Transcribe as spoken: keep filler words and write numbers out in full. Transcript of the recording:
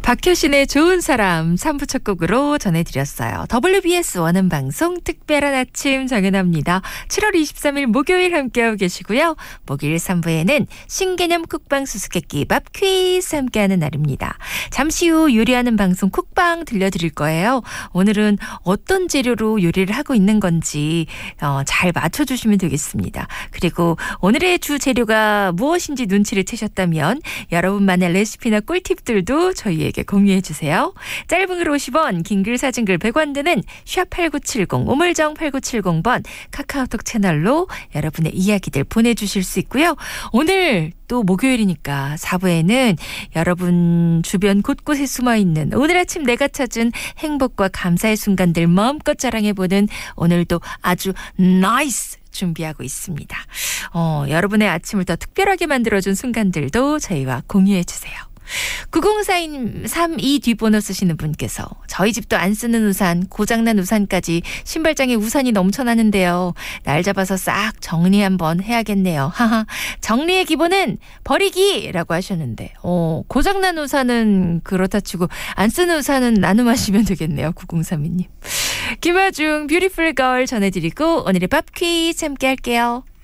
박효신의 좋은 사람 삼 부 첫 곡으로 전해드렸어요. 더블유비에스 원음 방송 특별한 아침 정연합니다. 칠월 이십삼일 목요일 함께하고 계시고요. 목요일 삼 부에는 신개념 쿡방 수수께끼밥 퀴즈 함께하는 날입니다. 잠시 후 요리하는 방송 쿡방 들려드릴 거예요. 오늘은 어떤 재료로 요리를 하고 있는 건지 어, 잘 맞춰주시면 되겠습니다. 그리고 오늘의 주 재료가 무엇인지 눈치를 채셨다면 여러분만의 레시피나 꿀팁들도 저희에게 공유해 주세요. 짧은 글 오십 원, 긴 글 사진 글 백 원 드는 샵 팔구칠공 우물정 팔구칠공 번 카카오톡 채널로 여러분의 이야기들 보내주실 수 있고요. 오늘 또 목요일이니까 사 부에는 여러분 주변 곳곳에 숨어있는 오늘 아침 내가 찾은 행복과 감사의 순간들 마음껏 자랑해보는 오늘도 아주 나이스 준비하고 있습니다. 어, 여러분의 아침을 더 특별하게 만들어준 순간들도 저희와 공유해 주세요. 구공사삼이 뒷번호 쓰시는 분께서 저희 집도 안 쓰는 우산, 고장난 우산까지 신발장에 우산이 넘쳐나는데요. 날 잡아서 싹 정리 한번 해야겠네요. 하하. 정리의 기본은 버리기라고 하셨는데 어, 고장난 우산은 그렇다 치고 안 쓰는 우산은 나눔하시면 되겠네요. 구공삼이 님. 김아중 뷰티풀 걸 전해드리고 오늘의 밥 퀴즈 함께 할게요.